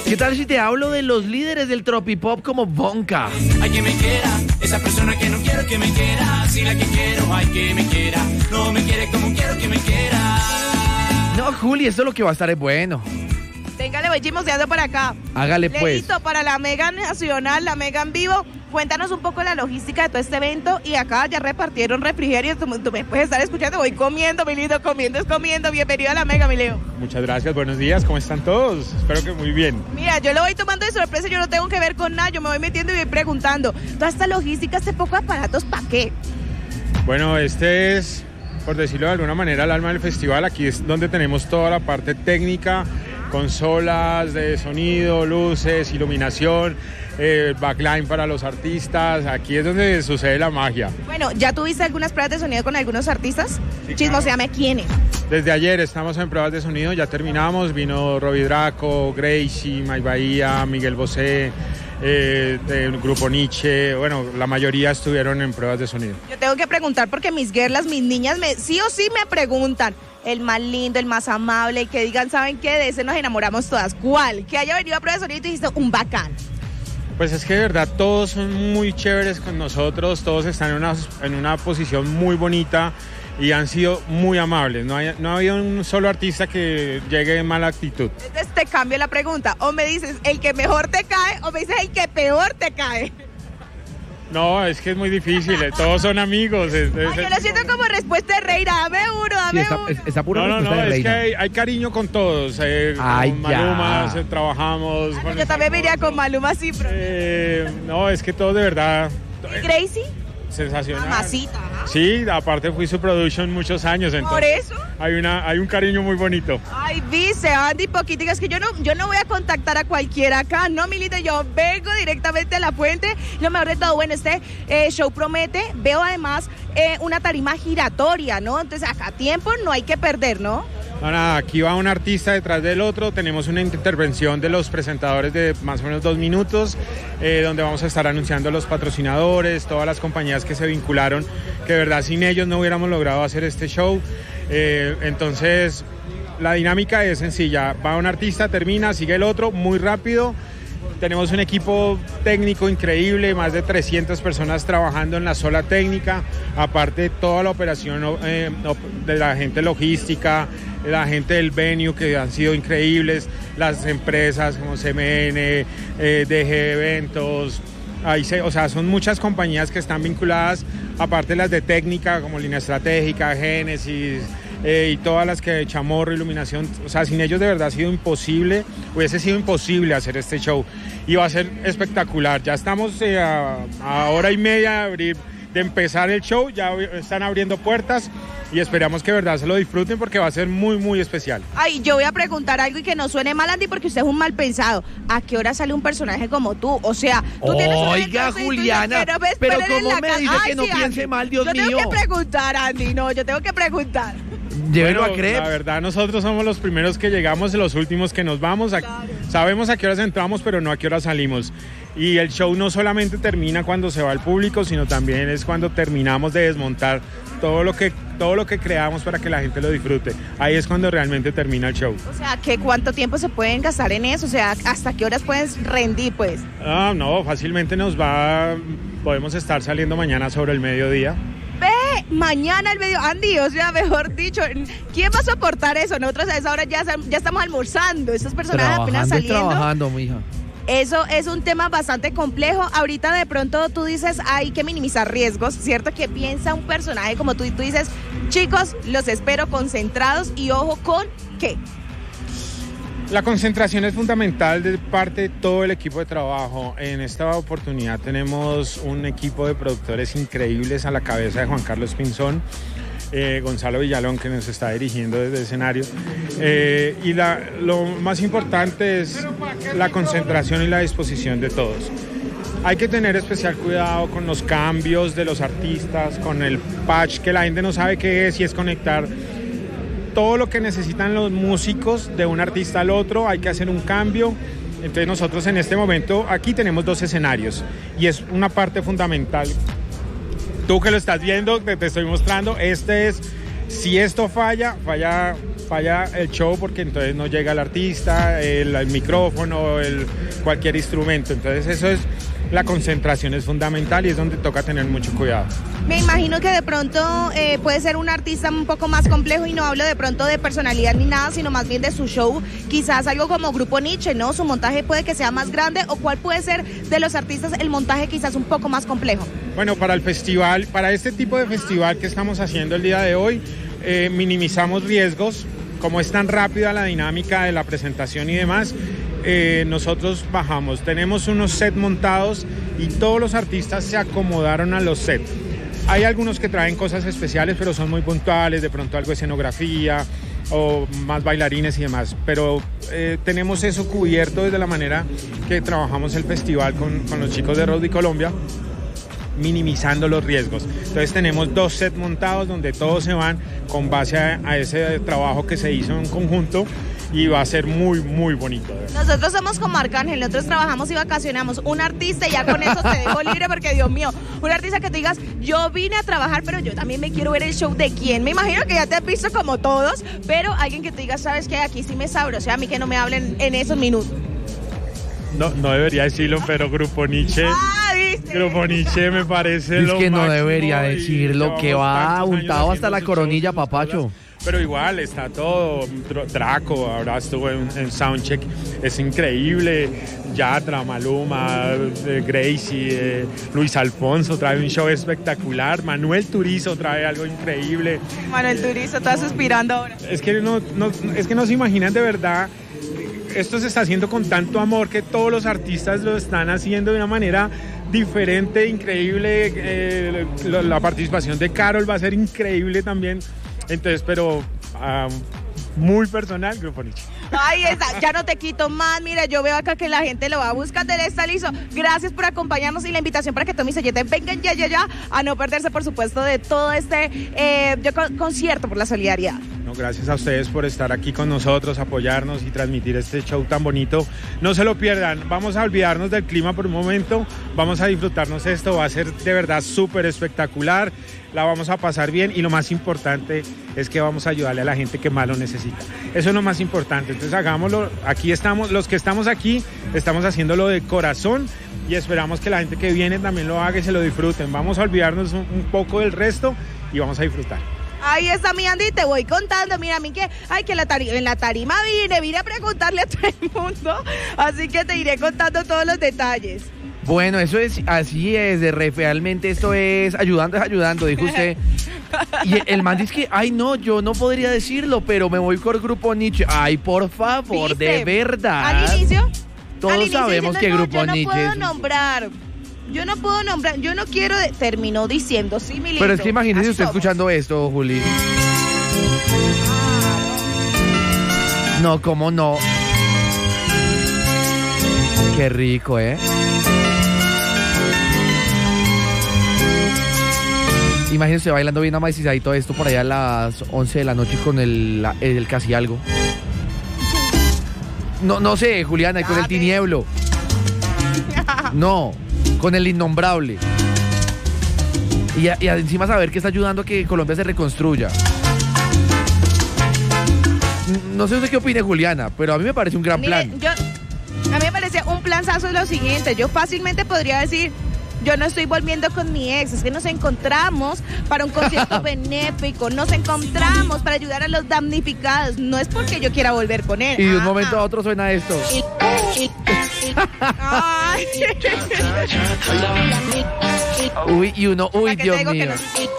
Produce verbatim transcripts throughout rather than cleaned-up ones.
¿Qué tal si te hablo de los líderes del tropipop como Bonka? Hay que me quiera, esa persona que no quiero que me quiera. Si la que quiero, hay que me quiera. No me quiere como quiero que me quiera. No, Juli, esto lo que va a estar es bueno. Venga, le voy chismoseando por acá. Hágale pues. Leito, para la Mega Nacional, la Mega en vivo, cuéntanos un poco la logística de todo este evento. Y acá ya repartieron refrigerios, tú, tú me puedes estar escuchando, voy comiendo, mi lindo, comiendo es comiendo. Bienvenido a la Mega, mi Leo. Muchas gracias, buenos días, ¿cómo están todos? Espero que muy bien. Mira, yo lo voy tomando de sorpresa, yo no tengo que ver con nada, yo me voy metiendo y voy preguntando. Toda esta logística, este poco de aparatos, ¿para qué? Bueno, este es, por decirlo de alguna manera, el alma del festival. Aquí es donde tenemos toda la parte técnica, consolas de sonido, luces, iluminación, eh, backline para los artistas. Aquí es donde sucede la magia. Bueno, ¿ya tuviste algunas pruebas de sonido con algunos artistas? Sí, Chismoseame, ¿quiénes? Desde ayer estamos en pruebas de sonido, ya terminamos. Vino Robbie Draco, Gracie, Mike Bahía, Miguel Bosé, eh, del grupo Nietzsche. Bueno, la mayoría estuvieron en pruebas de sonido. Yo tengo que preguntar porque mis girlas, mis niñas, me, sí o sí me preguntan. El más lindo, el más amable, y que digan, ¿saben qué? De ese nos enamoramos todas. ¿Cuál? Que haya venido a prueba de sonido y dijiste, un bacán. Pues es que de verdad todos son muy chéveres con nosotros, todos están en una, en una posición muy bonita y han sido muy amables. No, hay, no ha habido un solo artista que llegue en mala actitud. Entonces te cambio la pregunta. O me dices el que mejor te cae, o me dices el que peor te cae. No, es que es muy difícil, eh, todos son amigos. Es, es, Ay, yo lo siento como respuesta de reina, dame uno, dame Sí, esa, uno. es- esa pura No, no, respuesta no, de es reina. que hay, hay cariño con todos. Eh, Ay, con ya. Maluma eh, trabajamos. Ah, con no, yo también me iría con Maluma, sí, pero... Eh, no, es que todo de verdad ¿Y Gracie? sensacional. Mamacita, ¿ah? Sí, aparte fui su production muchos años, ¿Por entonces eso? hay una, hay un cariño muy bonito. Ay, dice Andy Poquitica, es que yo no, yo no voy a contactar a cualquiera acá, no, Milita, yo vengo directamente a la fuente. Lo mejor de todo, bueno, este eh, show promete, veo además eh, una tarima giratoria, ¿no? Entonces acá tiempo no hay que perder, ¿no? No, nada, aquí va un artista detrás del otro, tenemos una intervención de los presentadores de más o menos dos minutos, eh, donde vamos a estar anunciando los patrocinadores, todas las compañías que se vincularon, que de verdad sin ellos no hubiéramos logrado hacer este show. Eh, entonces, la dinámica es sencilla, va un artista, termina, sigue el otro, muy rápido. Tenemos un equipo técnico increíble, más de trescientas personas trabajando en la sola técnica, aparte de toda la operación eh, de la gente logística, la gente del venue que han sido increíbles, las empresas como C M N, eh, D G Eventos, ahí se, o sea, son muchas compañías que están vinculadas, aparte las de técnica como Línea Estratégica, Génesis, Eh, y todas las que Chamorro, Iluminación, o sea, sin ellos de verdad ha sido imposible, hubiese sido imposible hacer este show y va a ser espectacular. Ya estamos eh, a, a hora y media de, abrir, de empezar el show, ya están abriendo puertas y esperamos que de verdad se lo disfruten porque va a ser muy, muy especial. Ay, yo voy a preguntar algo y que no suene mal, Andy, porque usted es un mal pensado. ¿A qué hora sale un personaje como tú? O sea, tú tienes una Oiga, entonces, y tú Juliana, dices que no me pero esperen en ¿cómo la me ca- dice Ay, que no sí, piense Andy. mal, Dios yo mío? Yo tengo que preguntar, Andy, no, yo tengo que preguntar. Llévenlo Bueno, a Krebs. la verdad, nosotros somos los primeros que llegamos y los últimos que nos vamos. A, Claro. Sabemos a qué horas entramos, pero no a qué horas salimos. Y el show no solamente termina cuando se va el público, sino también es cuando terminamos de desmontar todo lo que, todo lo que creamos para que la gente lo disfrute. Ahí es cuando realmente termina el show. O sea, ¿qué, ¿cuánto tiempo se pueden gastar en eso? O sea, ¿hasta qué horas puedes rendir, pues? Ah, no, fácilmente nos va, podemos estar saliendo mañana sobre el mediodía. Ve, mañana el medio, Andy, o sea, mejor dicho, ¿quién va a soportar eso? Nosotros a esa hora ya, ya estamos almorzando, estos personajes apenas Trabajando y saliendo. trabajando, mija. Eso es un tema bastante complejo. Ahorita de pronto tú dices, hay que minimizar riesgos, ¿cierto? Que piensa un personaje como tú y tú dices, chicos, los espero concentrados y ojo con ¿qué? La concentración es fundamental de parte de todo el equipo de trabajo. En esta oportunidad tenemos un equipo de productores increíbles a la cabeza de Juan Carlos Pinzón, eh, Gonzalo Villalón, que nos está dirigiendo desde el escenario. Eh, y la, lo más importante es la concentración y la disposición de todos. Hay que tener especial cuidado con los cambios de los artistas, con el patch, que la gente no sabe qué es y es conectar todo lo que necesitan los músicos de un artista al otro. Hay que hacer un cambio. Entonces nosotros en este momento aquí tenemos dos escenarios y es una parte fundamental. Tú que lo estás viendo, te, te estoy mostrando, este es, si esto falla, falla falla el show porque entonces no llega el artista, el, el micrófono, el, cualquier instrumento. Entonces eso es, la concentración es fundamental y es donde toca tener mucho cuidado. Me imagino que de pronto eh, puede ser un artista un poco más complejo y no hablo de pronto de personalidad ni nada, sino más bien de su show, quizás algo como Grupo Nietzsche, ¿no? Su montaje puede que sea más grande, o cuál puede ser de los artistas el montaje quizás un poco más complejo. Bueno, para el festival, para este tipo de festival que estamos haciendo el día de hoy, eh, minimizamos riesgos. Como es tan rápida la dinámica de la presentación y demás, eh, nosotros bajamos, tenemos unos sets montados y todos los artistas se acomodaron a los sets. Hay algunos que traen cosas especiales, pero son muy puntuales, de pronto algo de escenografía o más bailarines y demás, pero eh, tenemos eso cubierto desde la manera que trabajamos el festival con, con los chicos de Rowdy Colombia, minimizando los riesgos. Entonces tenemos dos sets montados donde todos se van con base a, a ese trabajo que se hizo en conjunto y va a ser muy, muy bonito. Nosotros somos como Arcángel, nosotros trabajamos y vacacionamos. Un artista y ya con eso te dejo libre porque, Dios mío, un artista que te digas, yo vine a trabajar, pero yo también me quiero ver el show de quién. Me imagino que ya te has visto como todos, pero alguien que te diga, ¿sabes qué? Aquí sí me sabro, o sea, a mí que no me hablen en esos minutos. No, no debería decirlo, pero Grupo Nietzsche, ah, ¿viste? Grupo Nietzsche me parece Es lo que no máximo debería decirlo, que va untado hasta la sus coronilla, shows, sus papacho. cosas. Pero igual está todo, Draco, ahora estuvo en, en Soundcheck, es increíble, Yatra, Maluma, eh, Gracie, eh, Luis Alfonso trae un show espectacular, Manuel Turizo trae algo increíble. Manuel Turizo está suspirando ahora. Es que no, no, es que no se imaginan de verdad, esto se está haciendo con tanto amor que todos los artistas lo están haciendo de una manera diferente, increíble, eh, la, la participación de Karol va a ser increíble también. Entonces, pero um, muy personal, Grupo Nietzsche. Ay, esa, ya no te quito más. Mira, yo veo acá que la gente lo va a buscar. Él está listo. Gracias por acompañarnos y la invitación para que Tommy y Selleta vengan ya, ya, ya a no perderse, por supuesto, de todo este eh, yo, concierto por la solidaridad. No, gracias a ustedes por estar aquí con nosotros, apoyarnos y transmitir este show tan bonito. No se lo pierdan. Vamos a olvidarnos del clima por un momento. Vamos a disfrutarnos esto. Va a ser de verdad súper espectacular. La vamos a pasar bien y lo más importante es que vamos a ayudarle a la gente que más lo necesita. Eso es lo más importante. Entonces hagámoslo. Aquí estamos, los que estamos aquí, estamos haciéndolo de corazón y esperamos que la gente que viene también lo haga y se lo disfruten. Vamos a olvidarnos un, un poco del resto y vamos a disfrutar. Ahí está mi Andy, te voy contando, mira a mí que, ay, que la tarima, en la tarima vine, vine a preguntarle a todo el mundo, así que te iré contando todos los detalles. Bueno, eso es, así es, de re, realmente esto es ayudando, es ayudando, dijo usted. Y el man dice que, ay no, yo no podría decirlo, pero me voy con Grupo Nietzsche. Ay, por favor, ¿viste? de verdad. Al inicio, todos al inicio sabemos diciendo, que no, Grupo yo no Nietzsche puedo es... nombrar, yo no puedo nombrar, yo no quiero, de, terminó diciendo, sí, mi lindo. Pero es que imagínese así usted somos. escuchando esto, Juli. No, ¿cómo no? Qué rico, ¿eh? Imagínese bailando bien amaicizadito esto por allá a las once de la noche con el, la- el casi algo. No, no sé, Juliana, con el tinieblo. No, con el innombrable. Y, a- y encima saber que está ayudando a que Colombia se reconstruya. No sé usted qué opine, Juliana, pero a mí me parece un gran Mire, plan. yo, a mí me parece un planzazo lo siguiente. Yo fácilmente podría decir, yo no estoy volviendo con mi ex, es que nos encontramos para un concierto benéfico, nos encontramos para ayudar a los damnificados. No es porque yo quiera volver con él. Y de un Ajá. momento a otro suena esto. Y- y- y- Ay. Uy, y uno, uy, ¿Para qué te Dios digo que mío.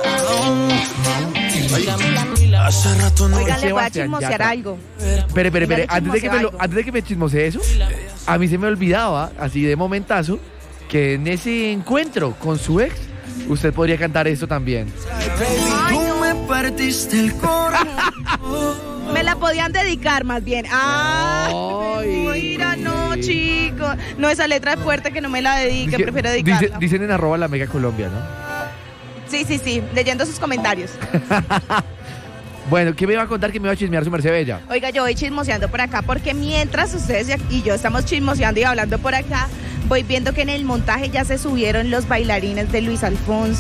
no? Hace rato no. Oigan, le voy a Sebastián chismosear Yatra. algo. Espere, espere, espere. Ya le Antes de, que me lo- chismoseo algo. antes de que me chismosee eso, a mí se me olvidaba, así de momentazo, que en ese encuentro con su ex, usted podría cantar esto también. Tú me partiste el corazón. Me la podían dedicar más bien. Ah, Ay. mira, no, chicos. No, esa letra es fuerte, que no me la dedique, Dice- prefiero dice- dedicarla. dicen en arroba la mega Colombia, ¿no? Sí, sí, sí, leyendo sus comentarios. Bueno, ¿qué me iba a contar que me iba a chismear su merced bella? Oiga, yo voy chismoseando por acá porque mientras ustedes y yo estamos chismoseando y hablando por acá, voy viendo que en el montaje ya se subieron los bailarines de Luis Alfonso.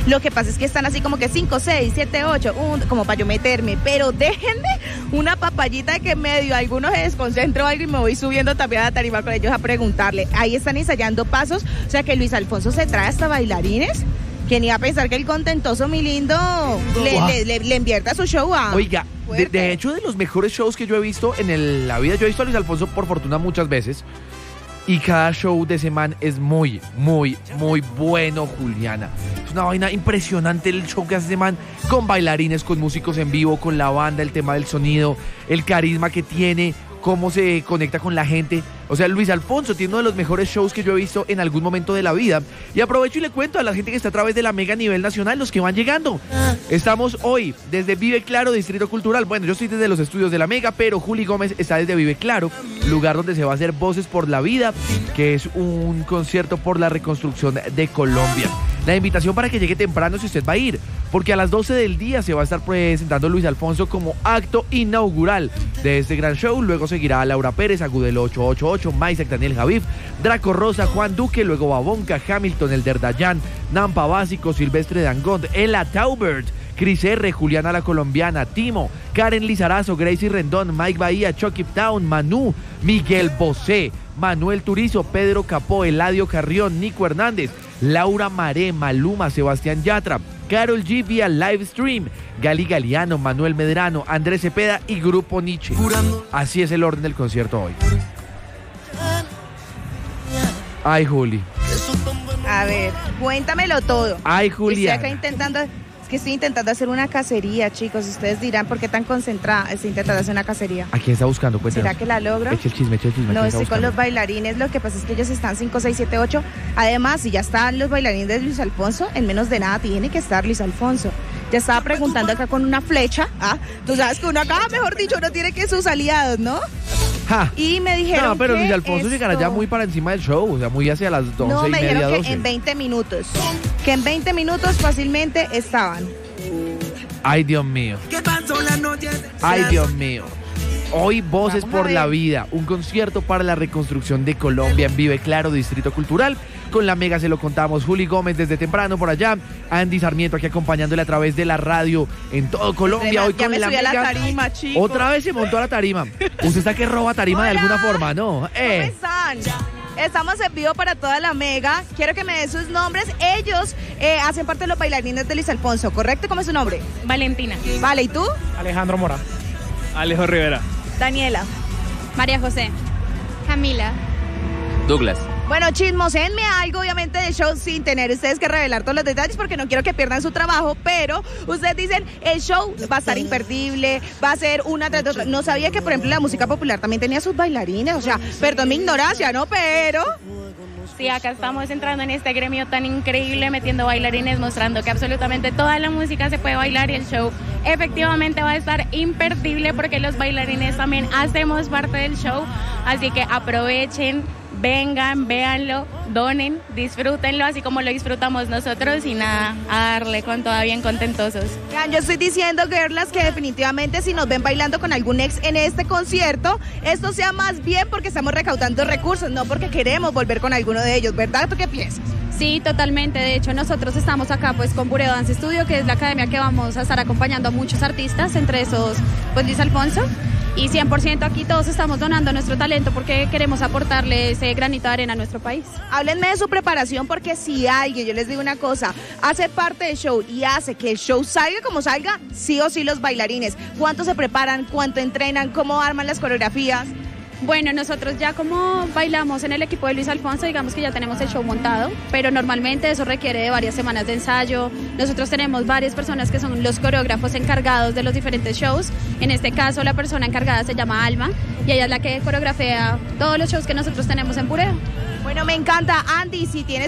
Lo que pasa es que están así como que cinco, seis, siete, ocho, como para yo meterme, pero déjenme una papayita que medio algunos se desconcentro algo y me voy subiendo también a la tarima con ellos a preguntarle. Ahí están ensayando pasos, o sea que Luis Alfonso se trae hasta bailarines. ¿Quién iba a pensar que el contentoso, mi lindo, le, Wow. le, le, le invierta su show a... Oiga, de, Fuerte. de hecho, de los mejores shows que yo he visto en el- la vida, yo he visto a Luis Alfonso por fortuna muchas veces. Y cada show de ese man es muy, muy, muy bueno, Juliana. Es una vaina impresionante el show que hace ese man, con bailarines, con músicos en vivo, con la banda, el tema del sonido, el carisma que tiene, cómo se conecta con la gente. O sea, Luis Alfonso tiene uno de los mejores shows que yo he visto en algún momento de la vida. Y aprovecho y le cuento a la gente que está a través de la Mega a nivel nacional, los que van llegando. Estamos hoy desde Vive Claro, Distrito Cultural. Bueno, yo estoy desde los estudios de la Mega, pero Juli Gómez está desde Vive Claro, lugar donde se va a hacer Voces por la Vida, que es un concierto por la reconstrucción de Colombia. La invitación para que llegue temprano si usted va a ir, porque a las doce del día se va a estar presentando Luis Alfonso como acto inaugural de este gran show. Luego seguirá Laura Pérez, Agudelo ocho ocho ocho, Maisek, Daniel Javif, Draco Rosa, Juan Duque, luego Babonca, Hamilton, El Derdayán, Nampa Básico, Silvestre Dangond, Ela Taubert, Cris R, Juliana la Colombiana, Timo, Karen Lizarazo, Gracie Rendón, Mike Bahía, Chucky Town, Manu, Miguel Bosé, Manuel Turizo, Pedro Capó, Eladio Carrión, Nico Hernández, Laura Maré, Maluma, Sebastián Yatra, Karol G vía live stream, Gali Galiano, Manuel Medrano, Andrés Cepeda y Grupo Nietzsche. Así es el orden del concierto hoy. Ay, Juli. A ver, cuéntamelo todo. Ay, Estoy Juliana. acá intentando, es que estoy intentando hacer una cacería, chicos. Ustedes dirán, ¿por qué tan concentrada? Estoy intentando hacer una cacería. ¿A quién está buscando? Cuéntanos. ¿Será que la logro? Eche el chisme, eche el chisme. No, ¿quién está estoy con buscando? los bailarines, lo que pasa es que ellos están cinco, seis, siete, ocho. Además, si ya están los bailarines de Luis Alfonso, en menos de nada tiene que estar Luis Alfonso. Ya estaba preguntando acá con una flecha. Ah, tú sabes que uno acá, mejor dicho, uno tiene que sus aliados, ¿no? Ja. Y me dijeron No, pero que Luis Alfonso llegará ya esto- muy para encima del show, o sea, muy hacia las once No, y me media, dijeron que doce. en veinte minutos. Que en veinte minutos fácilmente estaban. Ay, Dios mío. Ay, Dios mío. Hoy Voces Vamos a por ver. la Vida, un concierto para la reconstrucción de Colombia en Vive Claro, Distrito Cultural. Con la Mega se lo contamos, Juli Gómez desde temprano por allá, Andy Sarmiento aquí acompañándole a través de la radio en todo Colombia. Hoy ya con me la subí a la Mega. tarima, chicos. Otra vez se montó a la tarima. Usted está que roba tarima de Hola. alguna forma, ¿no? ¿Cómo Eh. están? Estamos en vivo para toda la Mega. Quiero que me den sus nombres. Ellos eh, hacen parte de los bailarines de Luis Alfonso, ¿correcto? ¿Cómo es su nombre? Valentina. Vale, ¿y tú? Alejandro Mora. Alejo Rivera. Daniela. María José. Camila. Douglas. Bueno, chismosenme algo, obviamente, del show sin tener ustedes que revelar todos los detalles porque no quiero que pierdan su trabajo, pero ustedes dicen, el show va a estar imperdible, va a ser una tras de otra. No sabía que, por ejemplo, la música popular también tenía sus bailarines, o sea, perdón mi ignorancia, ¿no? Pero... Sí, acá estamos entrando en este gremio tan increíble, metiendo bailarines, mostrando que absolutamente toda la música se puede bailar y el show efectivamente va a estar imperdible porque los bailarines también hacemos parte del show, así que aprovechen, vengan, véanlo, donen, disfrútenlo así como lo disfrutamos nosotros y nada, a darle con toda bien contentosos. Vean, yo estoy diciendo, girlas, que definitivamente si nos ven bailando con algún ex en este concierto, esto sea más bien porque estamos recaudando recursos, no porque queremos volver con alguno de ellos, ¿verdad? ¿Tú qué piensas? Sí, totalmente. De hecho, nosotros estamos acá pues con Bureo Dance Studio, que es la academia que vamos a estar acompañando a muchos artistas, entre esos pues Luis Alfonso. Y cien por ciento aquí todos estamos donando nuestro talento porque queremos aportarle ese granito de arena a nuestro país. Háblenme de su preparación porque si alguien, yo les digo una cosa, hace parte del show y hace que el show salga como salga, sí o sí los bailarines. ¿Cuánto se preparan? ¿Cuánto entrenan? ¿Cómo arman las coreografías? Bueno, nosotros ya como bailamos en el equipo de Luis Alfonso, digamos que ya tenemos el show montado, pero normalmente eso requiere de varias semanas de ensayo. Nosotros tenemos varias personas que son los coreógrafos encargados de los diferentes shows. En este caso, la persona encargada se llama Alma y ella es la que coreografea todos los shows que nosotros tenemos en Bureo. Bueno, me encanta. Andy, si tienes